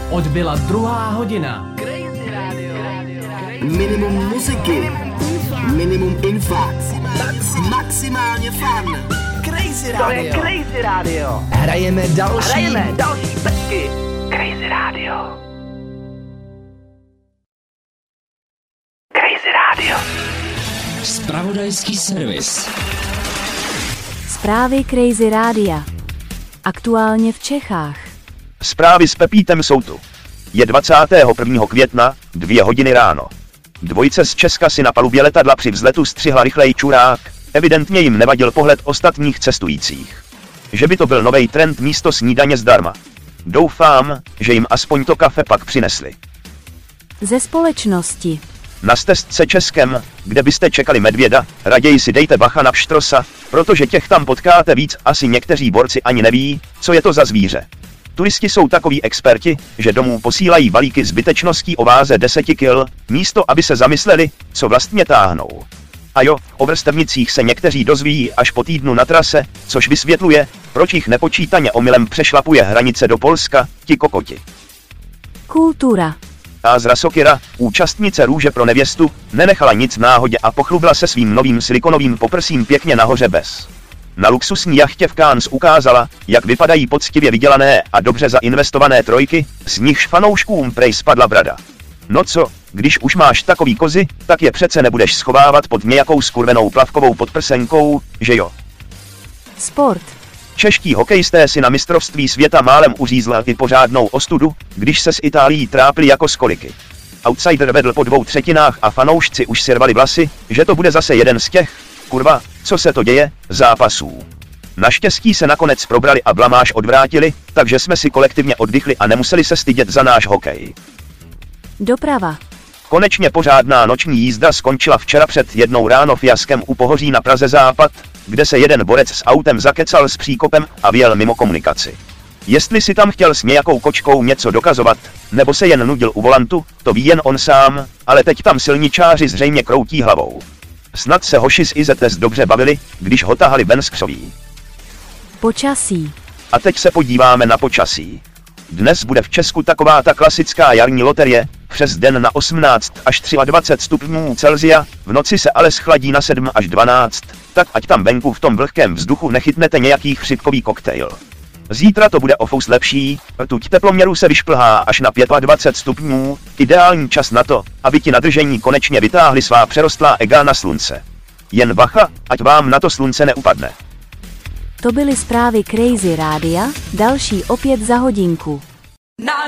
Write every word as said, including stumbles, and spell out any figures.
Odbyla druhá hodina. Minimum muziky, minimum info, maximálně fun. Crazy Radio. To je Crazy Radio. Hrajeme další. Hrajeme další pecky. Crazy Radio. Crazy Radio. Zpravodajský servis. Zprávy Crazy Rádia. Aktuálně v Čechách. Zprávy s Pepítem jsou tu. Je dvacátého prvního května, dvě hodiny ráno. Dvojice z Česka si na palubě letadla při vzletu střihla rychlej čurák, evidentně jim nevadil pohled ostatních cestujících. Že by to byl novej trend místo snídaně zdarma. Doufám, že jim aspoň to kafe pak přinesli. Ze společnosti. Na stezce Českem, kde byste čekali medvěda, raději si dejte bacha na pštrosa, protože těch tam potkáte víc, asi někteří borci ani neví, co je to za zvíře. Turisti jsou takoví experti, že domů posílají balíky zbytečností o váze deset kil, místo aby se zamysleli, co vlastně táhnou. A jo, o vrstevnicích se někteří dozví až po týdnu na trase, což vysvětluje, proč jich nepočítaně omylem přešlapuje hranice do Polska, ti kokoti. Kultura. Ázra Sokira, účastnice Růže pro nevěstu, nenechala nic náhodě a pochlubila se svým novým silikonovým poprsím pěkně nahoře bez. Na luxusní jachtě v Cannes ukázala, jak vypadají poctivě vydělané a dobře zainvestované trojky, z nichž fanouškům prej spadla brada. No co, když už máš takový kozy, tak je přece nebudeš schovávat pod nějakou skurvenou plavkovou podprsenkou, že jo? Sport. Čeští hokejisté si na mistrovství světa málem uřízla i pořádnou ostudu, když se s Itálií trápili jako z koliky. Outsider vedl po dvou třetinách a fanoušci už si rvali vlasy, že to bude zase jeden z těch, kurva, co se to děje, zápasů. Naštěstí se nakonec probrali a blamáž odvrátili, takže jsme si kolektivně oddychli a nemuseli se stydět za náš hokej. Doprava. Konečně pořádná noční jízda skončila včera před jednou ráno fiaskem u Pohoří na Praze Západ, kde se jeden borec s autem zakecal s příkopem a vyjel mimo komunikaci. Jestli si tam chtěl s nějakou kočkou něco dokazovat, nebo se jen nudil u volantu, to ví jen on sám, ale teď tam silničáři zřejmě kroutí hlavou. Snad se hoši z I Z S dobře bavili, když ho tahali ven z křoví. Počasí. A teď se podíváme na počasí. Dnes bude v Česku taková ta klasická jarní loterie, přes den na osmnáct až dvacet tři stupňů Celsia, v noci se ale schladí na sedm až dvanáct, tak ať tam venku v tom vlhkém vzduchu nechytnete nějaký chřipkový koktejl. Zítra to bude o fous lepší, rtuť teploměru se vyšplhá až na dvacet pět stupňů, ideální čas na to, aby ti nadržení konečně vytáhli svá přerostlá ega na slunce. Jen bacha, ať vám na to slunce neupadne. To byly zprávy Crazy Rádia, další opět za hodinku.